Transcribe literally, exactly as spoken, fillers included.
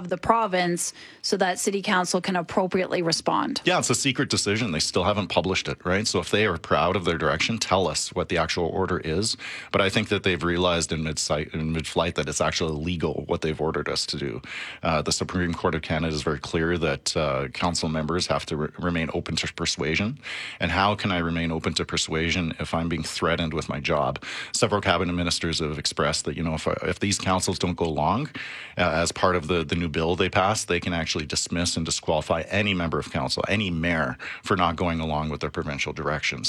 of the province so that City Council can appropriately respond? Yeah, it's a secret decision. They still haven't published it, right? So if they are proud of their direction, tell us what the actual order is. But I think that they've realized in mid-sight, in mid-flight that it's actually illegal what they've ordered us to do. Uh, the Supreme Court of Canada is very clear that uh, council members have to re- remain open to persuasion. And how can I remain open to persuasion if I'm being threatened with my job? Several cabinet ministers have expressed that, you know, if, if these councils don't go along uh, as part of the, the new bill they passed, they can actually dismiss and disqualify any member of council, any mayor, for not going along with their provincial directions.